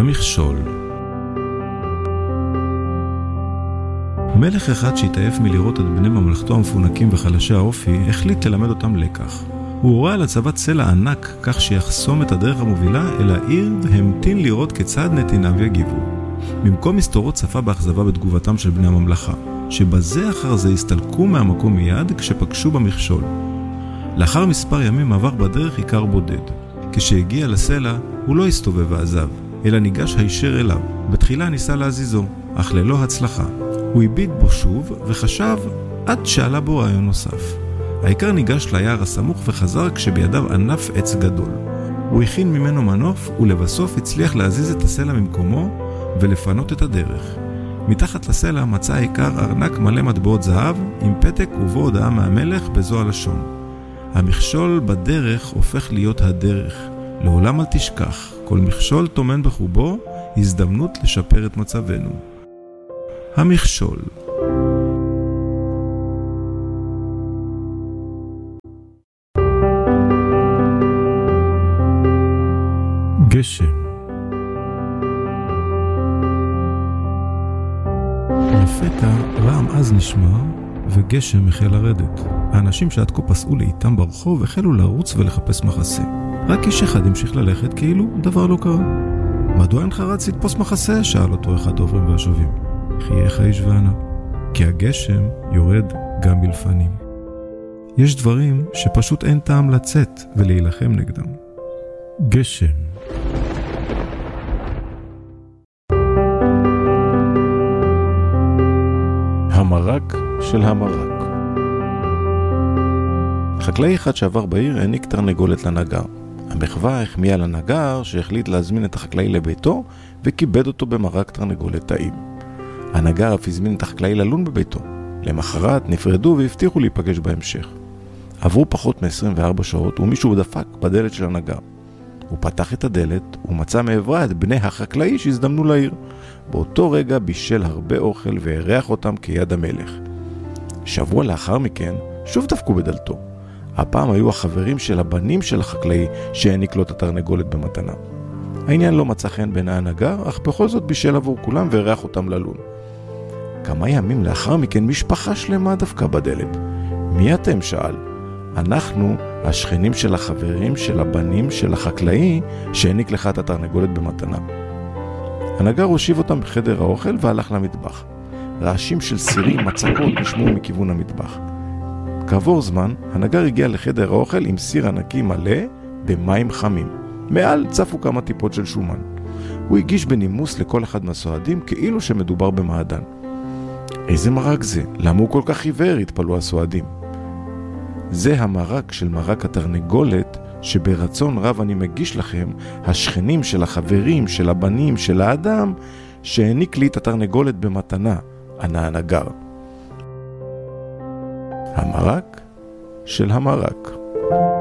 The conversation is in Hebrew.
המכשול. מלך אחד שהתעייף מלראות את בני ממלכתו המפונקים וחלשי האופי, החליט ללמד אותם לקח. הוא הורה על הצבת סלע ענק כך שיחסום את הדרך המובילה אל העיר, והמתין לראות כיצד נתיניו יגיבו. במקום מסתורות צפה באכזבה בתגובתם של בני הממלכה, שבזה אחר זה הסתלקו מהמקום מיד כשפגשו במכשול. לאחר מספר ימים עבר בדרך עיקר בודד. כשהגיע לסלע הוא לא הסתובב ועזב, אלא ניגש הישר אליו. בתחילה ניסה להזיזו, אך ללא הצלחה. הוא הביט בו שוב וחשב עד שעלה בו רעיון נוסף. העיקר ניגש ליער הסמוך וחזר כשבידיו ענף עץ גדול. הוא הכין ממנו מנוף ולבסוף הצליח להזיז את הסלע ממקומו ולפנות את הדרך. מתחת לסלע מצא העיקר ארנק מלא מטבעות זהב עם פתק ובו הודעה מהמלך בזו הלשון: המכשול בדרך הופך להיות הדרך. לעולם אל תשכח, כל מכשול טומן בחובו הזדמנות לשפר את מצבנו. המכשול. גשם. לפתע רעם אז נשמע וגשם החל לרדת. האנשים שעד כה פסעו לאיתם ברחוב החלו לרוץ ולחפש מחסה. רק איש אחד המשיך ללכת כאילו דבר לא קרה. מדוע אינך רץ לתפוס מחסה? שאל אותו אחד העוברים והשבים. חייך האיש וענה, כי הגשם יורד גם בלפנים. יש דברים שפשוט אין טעם לצאת ולהילחם נגדם. גשם. המרק של המרק. חקלאי אחד שעבר בעיר העניק תרנגולת לנגר. המחווה החמיאה לנגר שהחליט להזמין את החקלאי לביתו וכיבד אותו במרק תרנגולת טעים. הנגר אף הזמין את החקלאי ללון בביתו. למחרת נפרדו והבטיחו להיפגש בהמשך. עברו פחות מ-24 שעות ומישהו דפק בדלת של הנגר. הוא פתח את הדלת ומצא מעברה את בני החקלאי שהזדמנו לעיר. באותו רגע בישל הרבה אוכל והריח אותם כיד המלך. שבוע לאחר מכן שוב דפקו בדלתו. הפעם היו החברים של הבנים של החקלאי שהעניק לו את התרנגולת במתנה. העניין לא מצא חן בין הנגר, אך בכל זאת בישל עבור כולם והריח אותם ללון. כמה ימים לאחר מכן משפחה שלמה דפקה בדלת. מי אתם? שאל. אנחנו השכנים של החברים של הבנים של החקלאי שהעניק לך את התרנגולת במתנה. הנגר הושיב אותם בחדר האוכל והלך למטבח. רעשים של סירים מצקות נשמעו מכיוון המטבח. כעבור זמן הנגר הגיע לחדר האוכל עם סיר ענקי מלא במים חמים. מעל צפו כמה טיפות של שומן. הוא הגיש בנימוס לכל אחד מהסועדים כאילו שמדובר במעדן. איזה מרק זה? למה הוא כל כך עיוור? התפלאו הסועדים. זה המרק של מרק התרנגולת שברצון רב אני מגיש לכם, השכנים של החברים, של הבנים, של האדם, שהעניק לי את התרנגולת במתנה, ענה הנגר. המרק של המרק.